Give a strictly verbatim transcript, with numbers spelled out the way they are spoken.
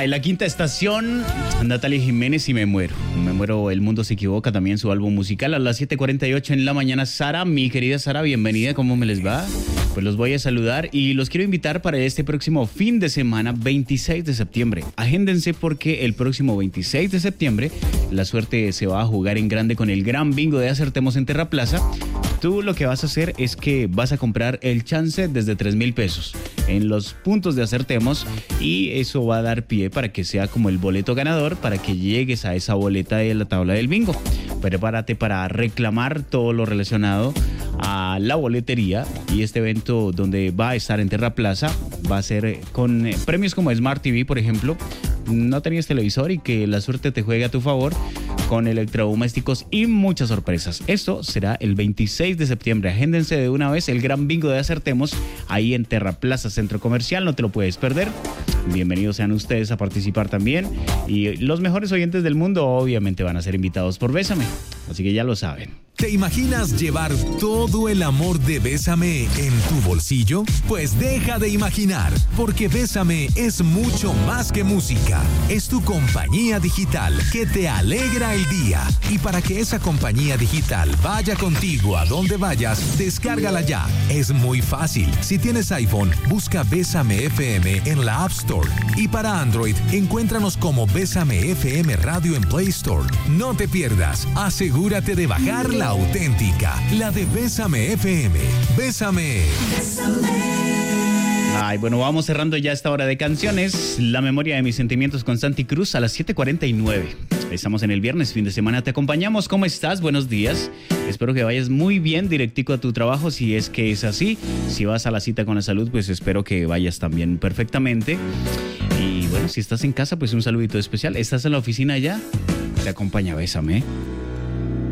en la quinta estación, Natalia Jiménez y Me Muero. Me Muero, El Mundo Se Equivoca, también su álbum musical. A las siete cuarenta y ocho en la mañana, Sara, mi querida Sara, bienvenida, ¿cómo me les va? Pues los voy a saludar y los quiero invitar para este próximo fin de semana, veintiséis de septiembre. Agéndense porque el próximo veintiséis de septiembre la suerte se va a jugar en grande con el gran bingo de Acertemos en Terra Plaza. Tú lo que vas a hacer es que vas a comprar el chance desde tres mil pesos en los puntos de Acertemos y eso va a dar pie para que sea como el boleto ganador para que llegues a esa boleta de la tabla del bingo. Prepárate para reclamar todo lo relacionado a la boletería y este evento donde va a estar en Terra Plaza va a ser con eh, premios como Smart T V, por ejemplo. No tenías televisor y que la suerte te juegue a tu favor con electrodomésticos y muchas sorpresas. Esto será el veintiséis de septiembre. Agéndense de una vez el gran bingo de Acertemos ahí en Terra Plaza Centro Comercial. No te lo puedes perder. Bienvenidos sean ustedes a participar también. Y los mejores oyentes del mundo obviamente van a ser invitados por Bésame. Así que ya lo saben. ¿Te imaginas llevar todo el amor de Bésame en tu bolsillo? Pues deja de imaginar, porque Bésame es mucho más que música. Es tu compañía digital que te alegra el día. Y para que esa compañía digital vaya contigo a donde vayas, descárgala ya. Es muy fácil. Si tienes iPhone, busca Bésame F M en la App Store. Y para Android, encuéntranos como Bésame F M Radio en Play Store. No te pierdas. Asegúrate de bajar la auténtica, la de Bésame F M. Bésame. Ay, bueno, vamos cerrando ya esta hora de canciones. La memoria de mis sentimientos con Santi Cruz a las siete cuarenta y nueve. Estamos en el viernes, fin de semana. Te acompañamos. ¿Cómo estás? Buenos días. Espero que vayas muy bien, directico a tu trabajo, si es que es así. Si vas a la cita con la salud, pues espero que vayas también perfectamente. Y bueno, si estás en casa, pues un saludito especial. ¿Estás en la oficina ya? Te acompaña Bésame.